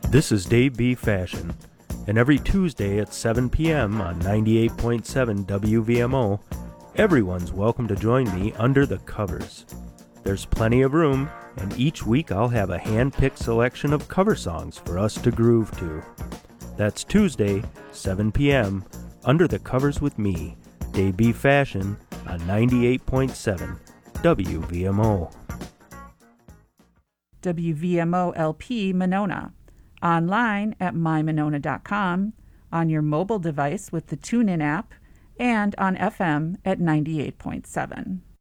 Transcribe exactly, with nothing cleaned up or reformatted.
This is Dave B. Fashion, and every Tuesday at seven p.m. on ninety-eight point seven W V M O, everyone's welcome to join me under the covers. There's plenty of room, and each week I'll have a hand-picked selection of cover songs for us to groove to. That's Tuesday, seven p.m., Under the Covers with me, Dave B. Fashion, on ninety-eight point seven W V M O. W V M O L P Monona. Online at my monona dot com, on your mobile device with the TuneIn app, and on F M at ninety-eight point seven.